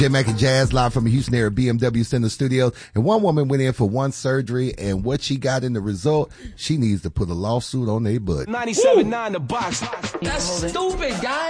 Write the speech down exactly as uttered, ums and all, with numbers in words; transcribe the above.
J Mac and Jazz live from the Houston area B M W Center Studios. And one woman went in for one surgery, and what she got in the result, she needs to put a lawsuit on their butt. ninety-seven point nine The Box. That's stupid, guys.